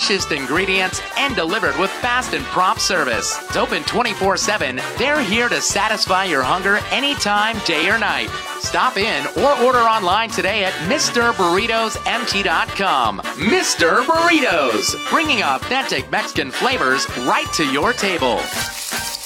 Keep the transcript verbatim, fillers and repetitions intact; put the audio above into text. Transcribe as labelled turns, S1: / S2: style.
S1: freshest ingredients and delivered with fast and prompt service. It's open twenty-four seven. They're here to satisfy your hunger anytime, day or night. Stop in or order online today at Mister Burritos M T dot com. Mister Burritos, bringing authentic Mexican flavors right to your table.